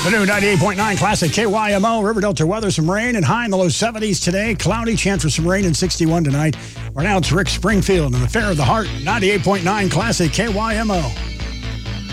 The new 98.9 Classic KYMO, River Delta weather, some rain and high in the low 70s today. Cloudy, chance for some rain and 61 tonight. Right now it's Rick Springfield in the Fair of the Heart, 98.9 Classic KYMO.